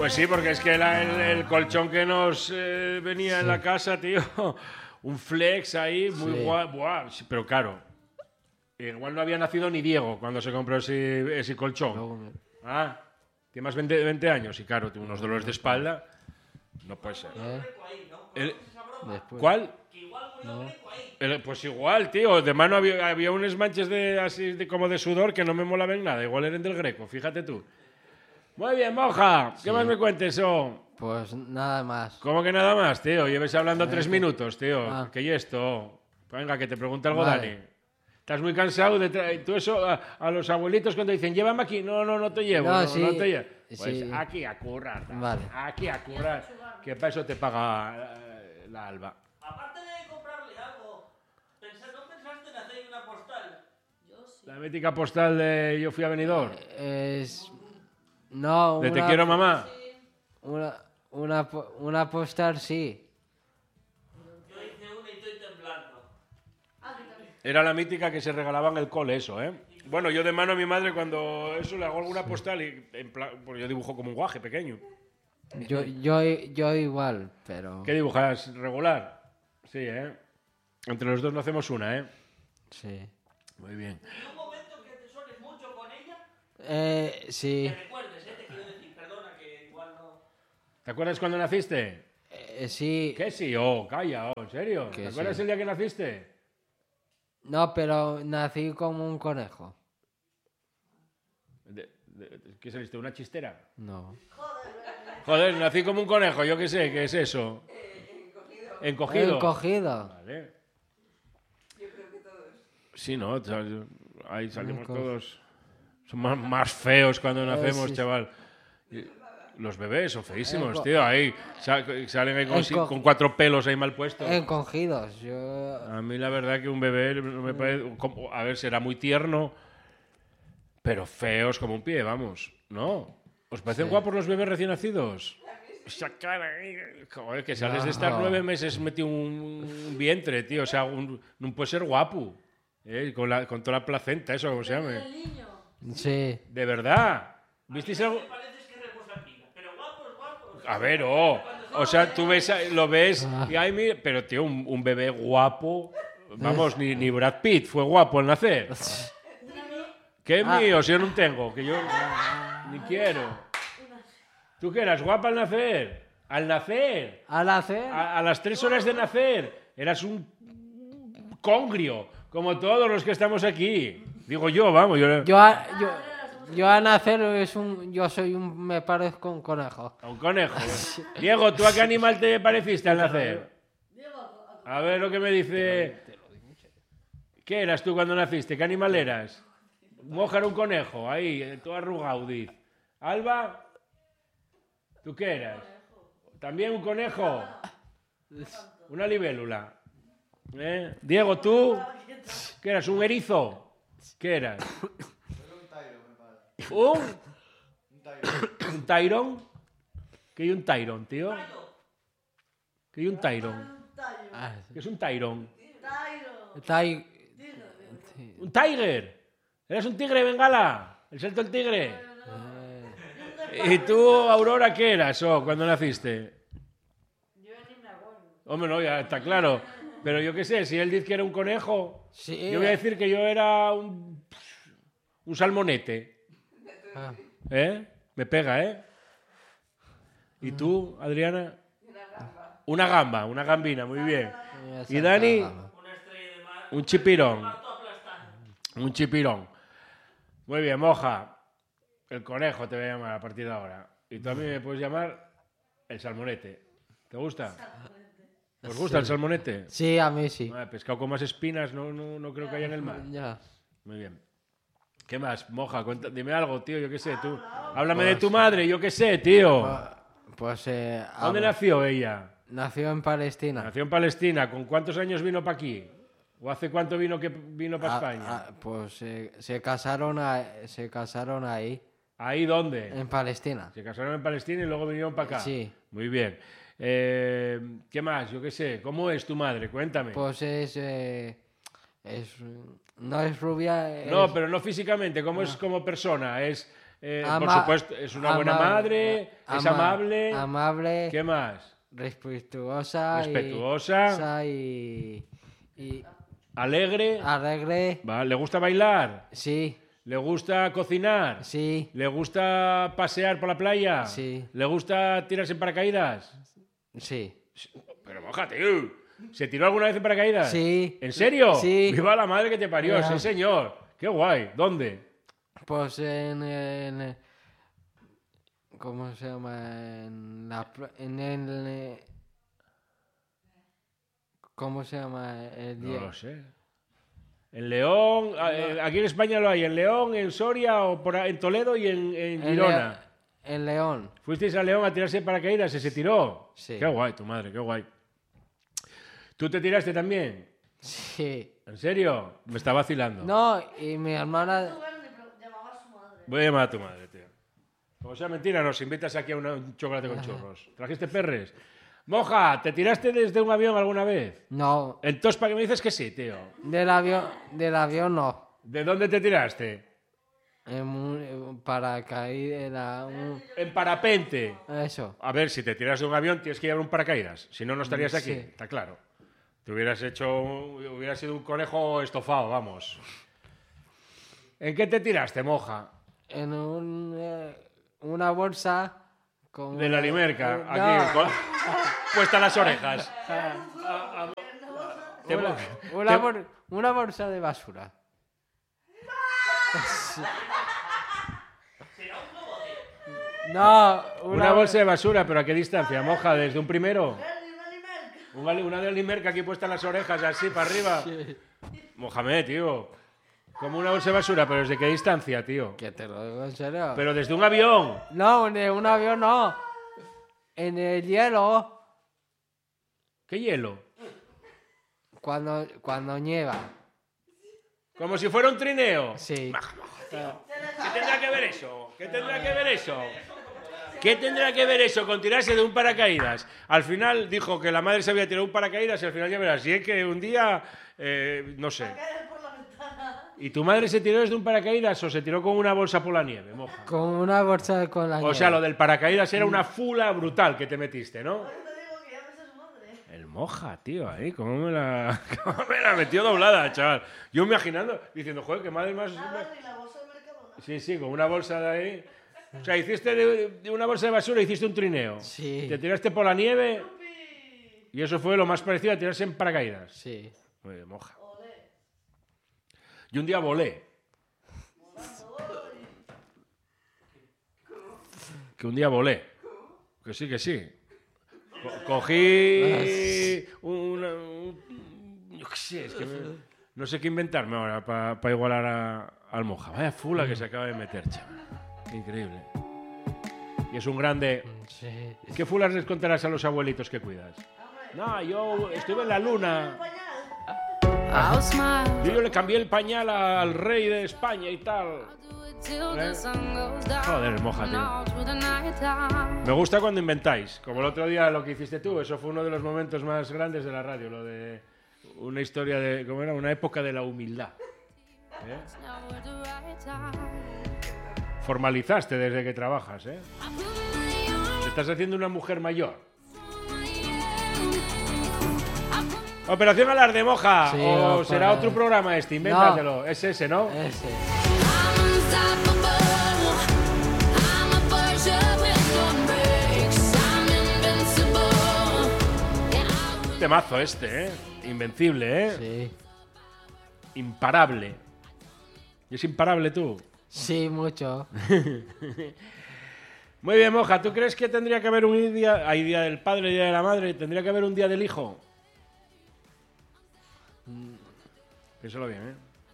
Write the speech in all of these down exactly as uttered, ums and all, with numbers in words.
Pues sí, porque es que la, el, el colchón que nos eh, venía sí. en la casa, tío, un flex ahí, muy sí. guay, guay, pero claro, igual no había nacido ni Diego cuando se compró ese, ese colchón. No. Ah, tiene más de veinte años y claro, tiene unos dolores de espalda. No puede ser. ¿Eh? El, ¿Cuál? No. El, pues igual, tío. De mano había, había unos manches de, así de, como de sudor que no me molaban nada. Igual eran del Greco, fíjate tú. Muy bien, Moja. ¿Qué sí. más me cuentes, oh? Pues nada más. ¿Cómo que nada más, tío? Lleves hablando eh, tres minutos, tío. Ah. ¿Qué y esto? Venga, que te pregunte algo, vale. Dani. ¿Estás muy cansado de traer tú eso a, a los abuelitos cuando dicen llévame aquí? No, no, no te llevo. No, no, sí. no te llevo. Pues sí. aquí a currar. Vale. Aquí a currar. Que para eso te paga eh, la Alba. Aparte de comprarle algo, ¿no pensaste en hacer una postal? Yo sí. La mítica postal de Yo fui a Benidorm. Es... No, ¿De una... Te quiero, mamá? Una, una, una postal, sí. Yo hice una y estoy temblando. Era la mítica que se regalaba en el cole, eso, ¿eh? Bueno, yo de mano a mi madre cuando eso le hago alguna postal y en plan, pues yo dibujo como un guaje pequeño. Yo, yo, yo igual, pero... ¿Qué dibujas? ¿Regular? Sí, ¿eh? Entre los dos no hacemos una, ¿eh? Sí. Muy bien. ¿Y un momento que te sueles mucho con ella? Eh, sí. Que recuerdes, ¿eh? Te quiero decir, perdona, que igual no... ¿Te acuerdas cuando naciste? Eh, sí. ¿Qué sí? Oh, calla, oh, ¿en serio? ¿Te acuerdas sí. el día que naciste? No, pero nací como un conejo. De, de, ¿Qué saliste? ¿Una chistera? No. Joder, nací como un conejo, yo qué sé, ¿qué es eso? Eh, encogido. ¿Encogido? Encogido. Vale. Yo creo que todos. Sí, ¿no? Ahí salimos Enco... todos... Son más, más feos cuando nacemos, eh, sí. chaval. Los bebés son feísimos, Enco... tío. Ahí salen ahí con, Enco... con cuatro pelos ahí mal puestos. Encogidos. Yo... A mí la verdad que un bebé no me parece... A ver, será muy tierno, pero feos como un pie, vamos. ¿No? ¿Os parecen sí. guapos los bebés recién nacidos? Esa cara ahí... Joder, que sales no. de estar nueve meses metido un, un vientre, tío. O sea, un, no puede ser guapo. ¿Eh? Con, la, con toda la placenta, eso, ¿cómo se llama? Sí. ¿De verdad? ¿Visteis algo? A ver, oh. O sea, tú ves, lo ves y ay, mira, pero tío, un, un bebé guapo, vamos, ni, ni Brad Pitt fue guapo al nacer. ¿Qué es ah. mío? Si yo no tengo, que yo ni quiero. ¿Tú qué eras guapa al nacer? Al nacer. Al nacer. A, a las tres horas de nacer. Eras un congrio, como todos los que estamos aquí. Digo yo, vamos. Yo, yo, a, yo, yo al nacer es un, yo soy un, me parezco a un conejo. A un conejo. Diego, ¿tú a qué animal te pareciste al nacer? A ver lo que me dice. ¿Qué eras tú cuando naciste? ¿Qué animal eras? Moja era un conejo, ahí, todo arrugado, diz. Alba, ¿tú qué eras? ¿También un conejo? Una libélula. ¿Eh? Diego, ¿tú? ¿Qué eras? ¿Un erizo? ¿Qué eras? ¿Un? ¿Un Tyrone? ¿Qué hay un Tyrone, tío? ¿Qué hay un Tyrone? ¿Qué es un Tyrone? ¿Un Tiger? ¿Eres un tigre, Bengala? ¿El salto del tigre? ¿Y tú, Aurora, qué eras oh, cuando naciste? Yo ni me acuerdo. Hombre, no, ya está claro. Pero yo qué sé, si él dice que era un conejo, sí. yo voy a decir que yo era un, un salmonete. Ah. ¿Eh? Me pega, ¿eh? ¿Y tú, Adriana? Una gamba. Una gamba, una gambina, muy bien. ¿Y Dani? Una estrella de mar. Un chipirón. Un chipirón. Muy bien, Moja. El conejo te voy a llamar a partir de ahora. Y tú a mí me puedes llamar el salmonete. ¿Te gusta? ¿Os gusta sí. el salmonete? Sí, a mí sí. Ah, pescado con más espinas no, no, no creo que haya en el mar. Ya. Muy bien. ¿Qué más, Moja? Cuenta, dime algo, tío, yo qué sé. Tú. Háblame pues, de tu madre, yo qué sé, tío. Pues... pues eh, ¿Dónde hablo. nació ella? Nació en Palestina. Nació en Palestina. ¿Con cuántos años vino para aquí? ¿O hace cuánto vino que vino para España? Ah, pues eh, se casaron a, se casaron ahí. ¿Ahí dónde? En Palestina. Se casaron en Palestina y luego vinieron para acá. Sí. Muy bien. Eh, ¿Qué más? Yo qué sé. ¿Cómo es tu madre? Cuéntame. Pues es... Eh, es no es rubia... Es... No, pero no físicamente. ¿Cómo no. es como persona? ¿Es, Eh, Ama- por supuesto, es una buena amable, madre, es ama- amable. Amable. ¿Qué más? Respetuosa. Respetuosa. Y, y Alegre. alegre. Va, ¿le gusta bailar? Sí, ¿Le gusta cocinar? sí, ¿Le gusta pasear por la playa? Sí. ¿Le gusta tirarse en paracaídas? sí. Pero mójate, tío. ¿Se tiró alguna vez en paracaídas? Sí. ¿En serio? Sí. ¡Viva la madre que te parió! Ya. ¡Sí, señor! ¡Qué guay! ¿Dónde? Pues en, en- ¿cómo se llama? En la pla- en el ¿cómo se llama? El No die- lo sé. En León, a- eh, aquí en España lo hay, en León, en Soria, o por ahí, en Toledo y en, en en Girona. Le- en León. ¿Fuisteis a León a tirarse en paracaídas y se tiró? Sí. Qué guay, tu madre, qué guay. ¿Tú te tiraste también? Sí. ¿En serio? Me está vacilando. No, y mi hermana Llamaba a su madre. Voy a llamar a tu madre, tío. Como sea mentira, nos invitas aquí a una- un chocolate con churros. ¿Trajiste perres? Moja, ¿te tiraste desde un avión alguna vez? no, Entonces, ¿para qué me dices que sí, tío? del avión del avión no. ¿De dónde te tiraste? En un paracaídas era un En parapente. eso. A ver, si te tiras de un avión tienes que llevar un paracaídas. Si no, no estarías aquí. Sí. Está claro. Te hubieras hecho... Hubieras sido un conejo estofado, vamos. ¿En qué te tiraste, moja? En un, eh, una bolsa con De la limerca. No, Aquí, con- puesta las orejas. Te- una, te- una bol- una bolsa de basura. No, Una bolsa de basura, pero ¿a qué distancia, moja? ¿Desde un primero? Una, una de limerca aquí puesta en las orejas, así, para arriba. Mohamed, tío. Como una bolsa de basura, pero ¿desde qué distancia, tío? Que te lo digo en serio. Pero desde un avión. No, en un avión no. En el hielo, ¿Qué hielo? cuando, cuando nieva. Como si fuera un trineo. Sí. ¿Qué tendrá que ver eso? ¿Qué tendrá que ver eso? ¿Qué tendrá que ver eso con tirarse de un paracaídas? Al final dijo que la madre se había tirado un paracaídas y al final ya verás. Y es que un día, eh, no sé. ¿Y tu madre se tiró desde un paracaídas o se tiró con una bolsa por la nieve, moja? Con una bolsa con la O nieve. sea, lo del paracaídas era una fula brutal que te metiste, ¿no? El moja, tío, ahí, ¿cómo me la, cómo me la metió doblada, chaval? Yo imaginando, diciendo, joder, qué madre más... Sí, sí, con una bolsa de ahí... O sea, hiciste de, de una bolsa de basura, hiciste un trineo. Sí. Te tiraste por la nieve y eso fue lo más parecido a tirarse en paracaídas. Sí. Muy bien, moja. Y un día volé. Que un día volé. Que sí, que sí. Co- cogí una, un- yo qué sé, es que me- no sé qué inventarme ahora para igualar a, al moja. Vaya fula que se acaba de meter, chaval. Qué increíble. Y es un grande... Sí. ¿Qué fulas les contarás a los abuelitos que cuidas? No, yo estuve en la luna. I'll smile Yo, yo le cambié el pañal al rey de España y tal. till the sun goes down. Joder, moja, tío. All through the night time. Me gusta cuando inventáis, como el otro día lo que hiciste tú. Eso fue uno de los momentos más grandes de la radio, lo de una historia de, ¿cómo era? Una época de la humildad. ¿Eh? Now at the right time. Formalizaste desde que trabajas, ¿eh? I put my arms Te estás haciendo una mujer mayor. around you. I put Operación Alarde, moja. Sí, o ojalá. será otro programa este, invéntatelo. Es ese, ¿no? Ese. I'm unstoppable. I'm a Porsche with no brakes. I'm invincible. Yeah, I will Temazo este, ¿eh? Invencible, ¿eh? Sí. Imparable. ¿Y es imparable tú? Sí, mucho. Muy bien, moja. ¿Tú crees que tendría que haber un día... Hay día del padre, día de la madre. ¿Tendría que haber un día del hijo? Piénsalo bien, ¿eh?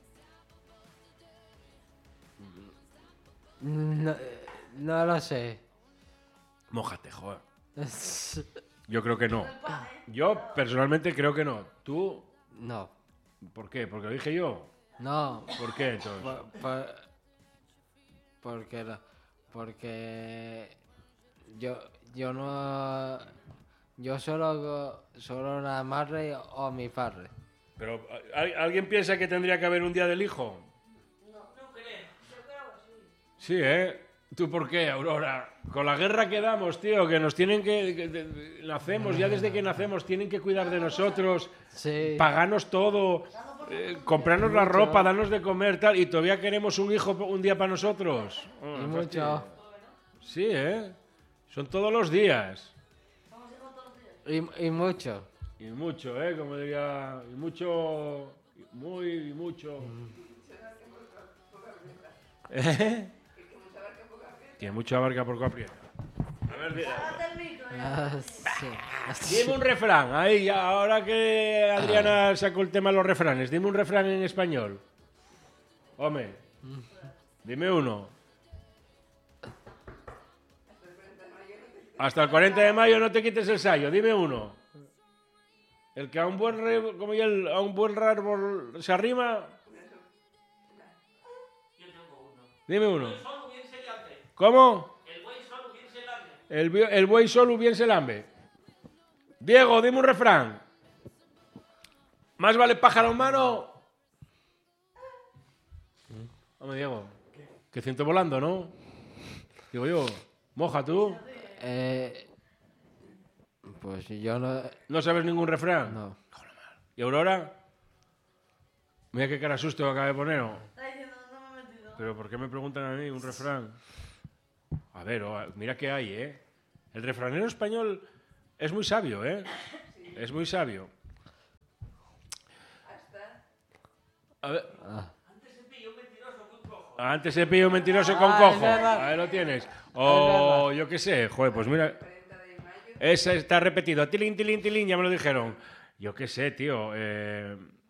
No, no lo sé. Mójate, joder. Yo creo que no. Yo personalmente creo que no. ¿Tú? No. ¿Por qué? ¿Porque lo dije yo? No. ¿Por qué entonces? Por, por- porque no. Porque yo yo no yo solo solo la madre o mi padre. Pero ¿al- ¿alguien piensa que tendría que haber un día del hijo? No creo. Yo creo que sí. Sí, ¿eh? ¿Tú por qué, Aurora? Con la guerra que damos, tío, que nos tienen que... que- de- nacemos, ya desde que nacemos, tienen que cuidar de nosotros, Sí. pagarnos todo, eh, comprarnos la ropa, darnos de comer, tal, y todavía queremos un hijo un día para nosotros. Oh, Y no mucho. fastidies. Sí, ¿eh? Son todos los días. Y, y mucho. Y mucho, ¿eh? Como diría... Y mucho... Muy, y mucho... ¿Eh? Que mucho abarca, poco aprieta. A ver, di- Ah, sí. dime un refrán. Ahí, ya, ahora que Adriana sacó el tema de los refranes, dime un refrán en español. Hombre, dime uno. Hasta el cuarenta de mayo no te quites el sayo, dime uno. El que a un buen re- como ya el- a un buen árbol se arrima. Dime uno. Solo bien se llame. ¿Cómo? El güey solo bien se llame. El, bi- el buey solo bien se lambe. Diego, dime un refrán. Más vale pájaro en mano. Hombre, Diego. Que ciento volando, ¿no? Digo yo. Moja tú. Eh, pues yo no... ¿No sabes ningún refrán? No. ¿Y Aurora? Mira qué cara susto acaba de poner. ¿no? Está diciendo, no me he metido. Pero ¿por qué me preguntan a mí un refrán? A ver, oh, mira qué hay, ¿eh? El refranero español es muy sabio, ¿eh? Es muy sabio. A ver. Antes se pilló un mentiroso muy cojo. Antes se pilló un mentiroso con Ah, cojo. es verdad. Ahí lo tienes. O yo qué sé. Joder, pues mira. Esa está repetido. Tilín, tilín, tilín, ya me lo dijeron. Yo qué sé, tío. Eh,